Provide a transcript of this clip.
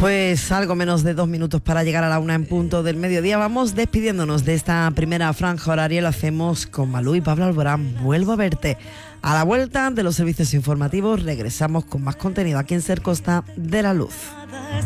Pues algo menos de 2 minutos para llegar a la 1 en punto del mediodía. Vamos despidiéndonos de esta primera franja horaria. Lo hacemos con Malú y Pablo Alborán. Vuelvo a verte. A la vuelta de los servicios informativos regresamos con más contenido aquí en Ser Costa de la Luz.